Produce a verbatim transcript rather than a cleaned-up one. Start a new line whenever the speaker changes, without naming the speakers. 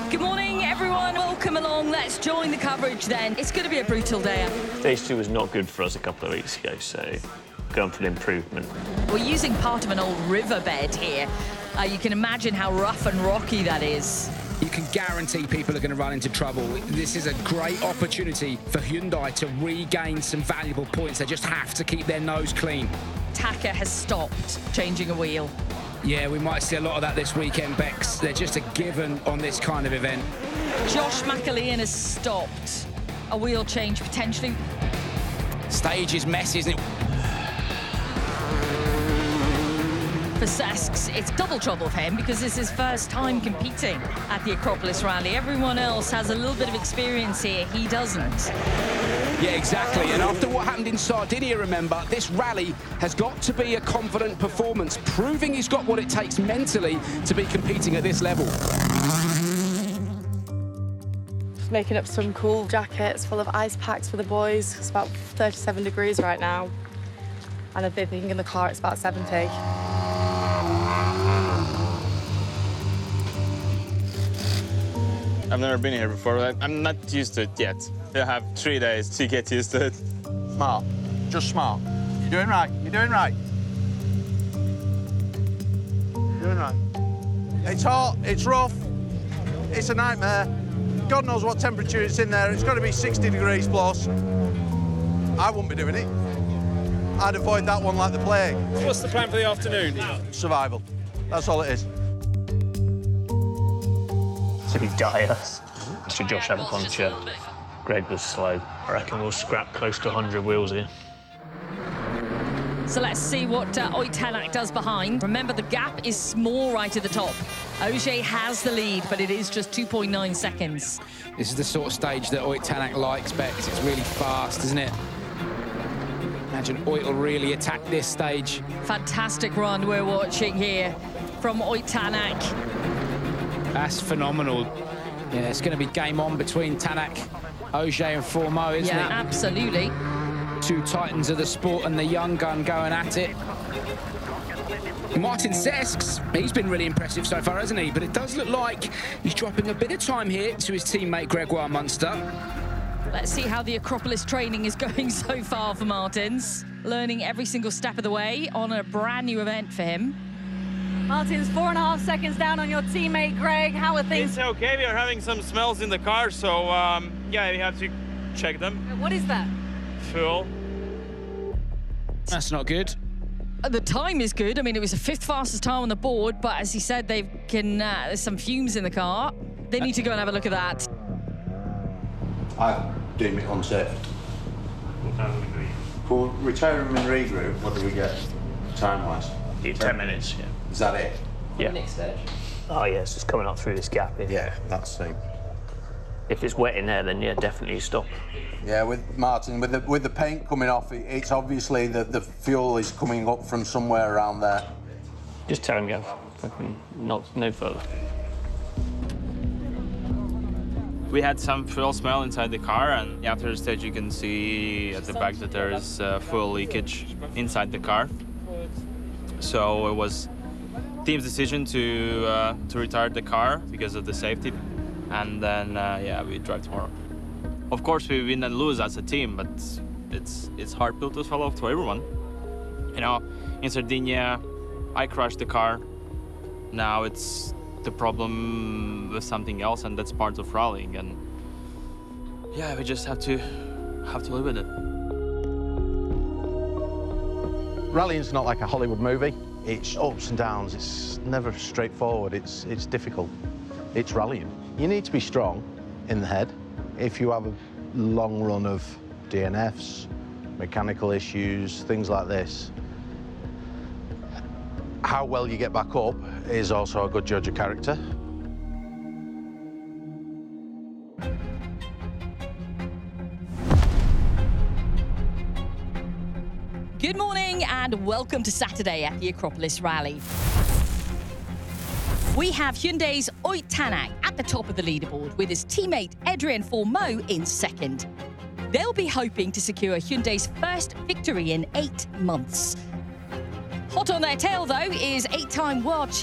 Good morning, everyone. Welcome along. Let's join the coverage then. It's going to be a brutal day.
Stage two was not good for us a couple of weeks ago, so going for an improvement.
We're using part of an old riverbed here. Uh, you can imagine how rough and rocky that is.
You can guarantee people are going to run into trouble. This is a great opportunity for Hyundai to regain some valuable points. They just have to keep their nose clean.
Taka has stopped changing a wheel.
Yeah, we might see a lot of that this weekend, Bex. They're just a given on this kind of event.
Josh McAlean has stopped a wheel change, potentially.
Stage is messy, isn't it?
For Sesks, it's double trouble for him because this is his first time competing at the Acropolis Rally. Everyone else has a little bit of experience here. He doesn't.
Yeah, exactly. And after what happened in Sardinia, remember, this rally has got to be a confident performance, proving he's got what it takes mentally to be competing at this level.
Making up some cool jackets full of ice packs for the boys. It's about thirty-seven degrees right now. And if they're thinking in the car, it's about seventy.
I've never been here before. I'm not used to it yet. I have three days to get used to it.
Smart. Just smart. You're doing right. You're doing right. You're doing right. It's hot. It's rough. It's a nightmare. God knows what temperature it's in there. It's got to be sixty degrees plus. I wouldn't be doing it. I'd avoid that one like the plague.
What's the plan for the afternoon?
Survival. That's all it is.
To be dire. Should Josh have a puncture? Greg was slow. I reckon we'll scrap close to one hundred wheels here.
So let's see what uh, Ott Tanak does behind. Remember, the gap is small right at the top. Ogier has the lead, but it is just two point nine seconds.
This is the sort of stage that Ott Tanak likes, Bex. It's really fast, isn't it? Imagine Ott will really attack this stage.
Fantastic run we're watching here from Ott Tanak.
That's phenomenal. Yeah, it's going to be game on between Tanak, Ogier and Fourmeau, isn't
yeah,
it?
Yeah, absolutely.
Two titans of the sport and the young gun going at it. Martin Sesks, he's been really impressive so far, hasn't he? But it does look like he's dropping a bit of time here to his teammate Gregoire Munster.
Let's see how the Acropolis training is going so far for Martins. Learning every single step of the way on a brand new event for him.
Martins, four and a half seconds down on your teammate, Greg. How are things?
It's okay. We are having some smells in the car, so um, yeah, we have to check them.
What is that?
Fuel.
That's not good.
The time is good. I mean, it was the fifth fastest time on the board, but as he said, they can. Uh, there's some fumes in the car. They need to go and have a look at that.
I deem it unsafe.
What time do we agree?
For retirement and regroup, what do we get time-wise?
Yeah, ten minutes, yeah.
Is that it?
Yeah. Next stage. Oh, yes, it's coming up through this gap here.
Yeah, that's the.
If it's wet in there, then yeah, definitely stop.
Yeah, with Martin, with the with the paint coming off, it, it's obviously that the fuel is coming up from somewhere around there.
Just tell him go. Fucking not no further.
We had some fuel smell inside the car, and after the stage, you can see at the back that there is uh, fuel leakage inside the car. So it was team's decision to uh, to retire the car because of the safety, and then uh, yeah, we drive tomorrow. Of course, we win and lose as a team, but it's it's hard pill to swallow to everyone. You know, in Sardinia, I crashed the car. Now it's the problem with something else, and that's part of rallying. And yeah, we just have to have to live with it.
Rallying's not like a Hollywood movie. It's ups and downs. It's never straightforward. It's it's difficult. It's rallying. You need to be strong in the head. If you have a long run of D N Fs, mechanical issues, things like this, how well you get back up is also a good judge of character.
Good morning and welcome to Saturday at the Acropolis Rally. We have Hyundai's Ott Tanak at the top of the leaderboard with his teammate Adrien Fourmeau in second. They'll be hoping to secure Hyundai's first victory in eight months. Hot on their tail, though, is eight-time world champion